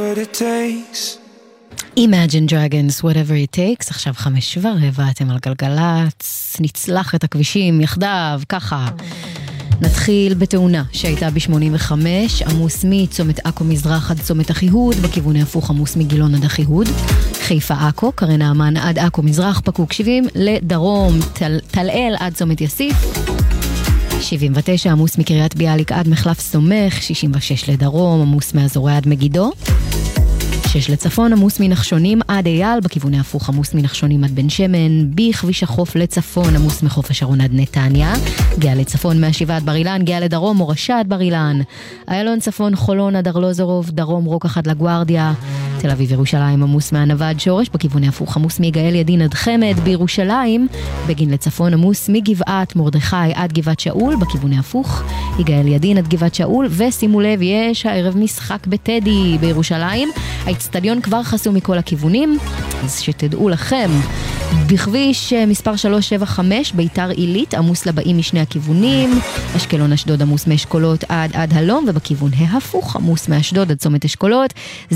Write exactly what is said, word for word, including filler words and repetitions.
what it takes. Imagine Dragons, whatever it takes. עכשיו חמש ורבע, אתם על גלגלץ, נצלח את הכבישים יחדיו, ככה. נתחיל בתאונה שהייתה ב-שמונים וחמש, עמוס מצומת עכו מזרח עד צומת אחיהוד, בכיוון ההפוך עמוס מגילון עד אחיהוד, חיפה עכו, קרן האמן עד עכו מזרח, פקוק שבעים, לדרום, תל, תלאל עד צומת יסיף, שבעים ותשע עמוס מקריית ביאליק עד מחלף סומך, שישים ושש לדרום, עמוס מאזורי עד מגידו, שש לצפון עמוס מנחשונים עד אייל, בכיוון ההפוך עמוס מנחשונים עד בן שמן, בכביש החוף לצפון עמוס מחוף השרון עד נתניה, גאה לצפון מהשבעה עד בר אילן, גאה לדרום מורשה עד בר אילן, איילון צפון חולון עד ארלוזורוב, דרום רוקח עד לגוארדיה, תל אביב ירושלים עמוס מהענבה עד שורש, בכיוון ההפוך עמוס מיגאל ידין עד חמד, בירושלים בגין לצפון עמוס מגבעת מרדכי עד גבעת שאול, בכיוון ההפוך יגאל ידין עד גבעת שאול, ושימו לב, יש הערב משחק בטדי בירושלים, האצטדיון כבר חסום מכל הכיוונים, אז שתדעו לכם. בכביש מספר שלוש שבע חמש ביתר עילית עמוס לבאים משני הכיוונים, אשקלון אשדוד עמוס מאשכולות עד עד הלום, ובכיוון ההפוך עמוס מאשדוד עד צומת אשכולות.